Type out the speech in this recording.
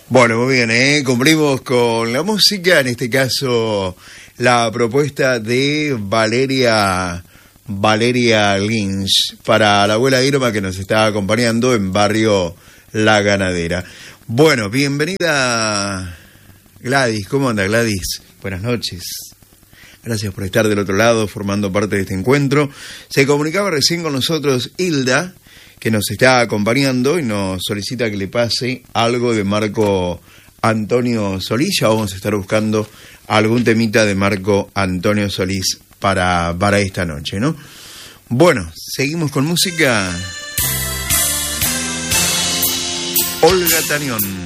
Bueno, muy bien, cumplimos con la música, en este caso la propuesta de Valeria Lynch para la abuela Irma que nos está acompañando en Barrio La Ganadera. Bueno, bienvenida Gladys, ¿cómo anda Gladys? Buenas noches. Gracias por estar del otro lado formando parte de este encuentro. Se comunicaba recién con nosotros Hilda, que nos está acompañando y nos solicita que le pase algo de Marco Antonio Solís. Ya vamos a estar buscando algún temita de Marco Antonio Solís para esta noche, ¿no? Bueno, seguimos con música. Olga Tañón.